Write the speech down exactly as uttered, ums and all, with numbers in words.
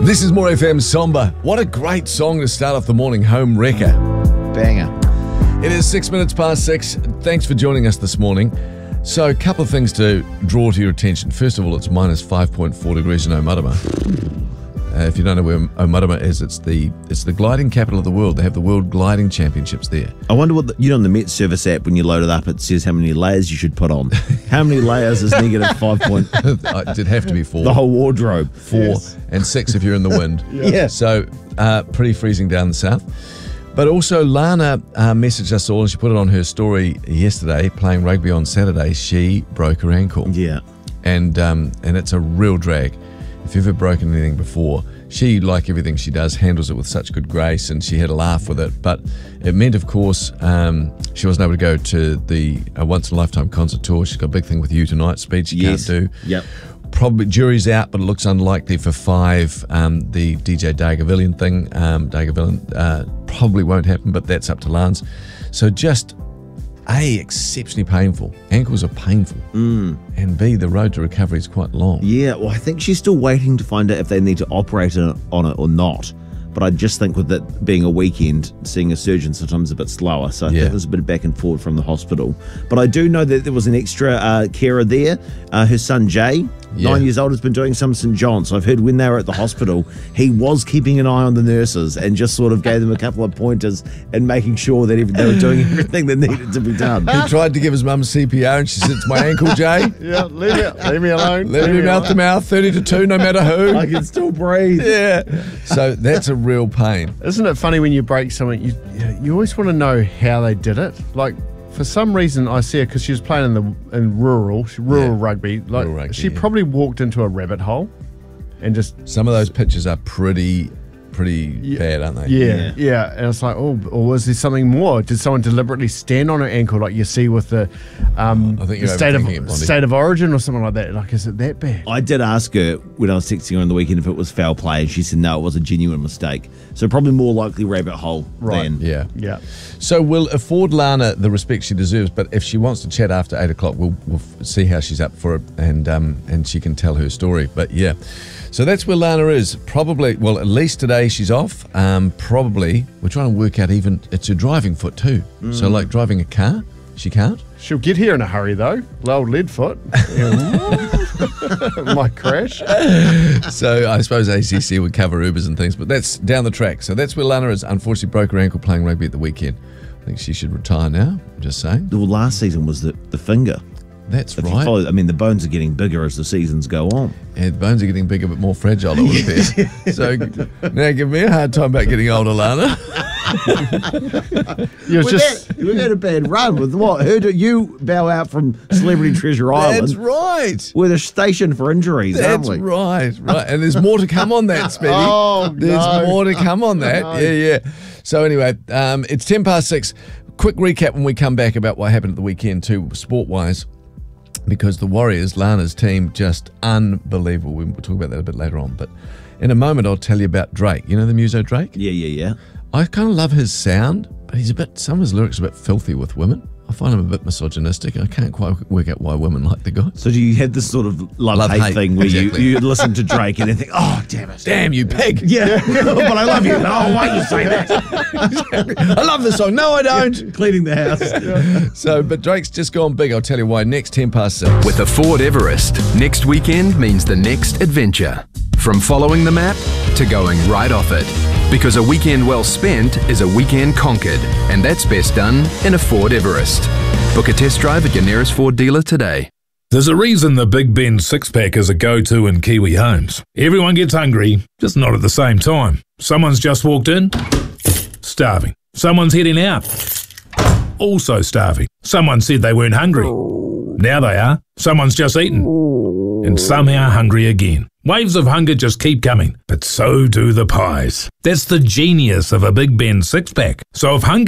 This is More F M Somber. What a great song to start off the morning, Home Wrecker. Banger. It is six minutes past six. Thanks for joining us this morning. So a couple of things to draw to your attention. First of all, it's minus five point four degrees in Omarama. Uh, if you don't know where Omarama is, it's the it's the gliding capital of the world. They have the World Gliding Championships there. I wonder what, the, you know, on the Met Service app, when you load it up, it says how many layers you should put on. How many layers is negative five point? It did have to be four. The whole wardrobe. Four Yes. and six if you're in the wind. Yeah. Yeah. So uh, pretty freezing down the south. But also Lana uh, messaged us all, and she put it on her story yesterday, playing rugby on Saturday. She broke her ankle. Yeah. And um, and it's a real drag. If you've ever broken anything before, she, like everything she does, handles it with such good grace, and she had a laugh with it. But it meant, of course, um, she wasn't able to go to the uh, once-in-a-lifetime concert tour. She's got a big thing with You Tonight speech she Yes. can't do. Yep. Probably jury's out, but it looks unlikely for five. Um, the D J Dargavillian thing, um, Dargavillian, uh, probably won't happen, but that's up to Lance. So just A, exceptionally painful. Ankles are painful. Mm. And B, the road to recovery is quite long. Yeah, well, I think she's still waiting to find out if they need to operate on it or not. But I just think with it being a weekend, seeing a surgeon sometimes a bit slower. So I Yeah. think there's a bit of back and forward from the hospital. But I do know that there was an extra uh, carer there. Uh, her son, Jay, Yeah. nine years old, has been doing some St John's. So I've heard when they were at the hospital, he was keeping an eye on the nurses and just sort of gave them a couple of pointers and making sure that they were doing everything that needed to be done. He tried to give his mum C P R, and she said, "It's my ankle, Jay. Yeah, leave me, leave me alone. Let me mouth to mouth, thirty to two, no matter who." I can still breathe. Yeah. So that's a real pain. Isn't it funny when you break something, you you always want to know how they did it? Like, for some reason, I see her because she was playing in the in rural, rural Yeah. rugby. Like, Rural rugby, she yeah. probably walked into a rabbit hole and just Some of those pictures are pretty, pretty Yeah. bad, aren't they? Yeah, Yeah. yeah, and it's like, oh, or was there something more? Did someone deliberately stand on her ankle, like you see with the, um, I think the you're state of overthinking it, Blondie. state of origin or something like that? Like, is it that bad? I did ask her when I was texting her on the weekend if it was foul play, and she said no, it was a genuine mistake. So probably more likely rabbit hole Right. than Yeah. Yeah, So we'll afford Lana the respect she deserves, but if she wants to chat after eight o'clock, we'll, we'll f- see how she's up for it, and um, and she can tell her story. But yeah, so that's where Lana is. Probably, well, at least today she's off. Um, probably, we're trying to work out even, it's her driving foot too. So like driving a car, she can't. she'll get here in a hurry though. Old lead foot might crash. So I suppose A C C would cover Ubers and things, but that's down the track. So that's where Lana is. Unfortunately broke her ankle playing rugby at the weekend. I think she should retire now, I'm just saying. well, last season was the, the finger. That's If you right. follow, I mean, the bones are getting bigger as the seasons go on. And the bones are getting bigger but more fragile, it would appear. So now give me a hard time about getting older, Lana. You was We've, just had, we've had a bad run with what? Who do you bow out from Celebrity Treasure Island? That's right. We're the station for injuries, That's aren't we? right, right. And there's more to come on that, Speedy. Oh, There's no. more to come on that. No. Yeah, yeah. So anyway, um, it's ten past six. Quick recap when we come back about what happened at the weekend too, sport-wise, because the Warriors, Lana's team, just unbelievable. We'll talk about that a bit later on. But in a moment, I'll tell you about Drake. You know the muso Drake? Yeah, yeah, yeah. I kind of love his sound, but he's a bit, some of his lyrics are a bit filthy with women. I find him a bit misogynistic. I can't quite work out why women like the guy. So do you have this sort of love-hate Love-hate, thing where exactly. you, you listen to Drake and then think, oh, damn it. Damn you, pig! Yeah, but I love you. Oh, why you say that? I love this song. No, I don't. Cleaning the house. So, but Drake's just gone big. I'll tell you why. Next ten past six. With the Ford Everest, next weekend means the next adventure. From following the map to going right off it. Because a weekend well spent is a weekend conquered, and that's best done in a Ford Everest. Book a test drive at your nearest Ford dealer today. There's a reason the Big Ben six-pack is a go-to in Kiwi homes. Everyone gets hungry, just not at the same time. Someone's just walked in, starving. Someone's heading out, also starving. Someone said they weren't hungry. Now they are. Someone's just eaten, and somehow hungry again. Waves of hunger just keep coming, but so do the pies. That's the genius of a Big Ben six-pack. So if hunger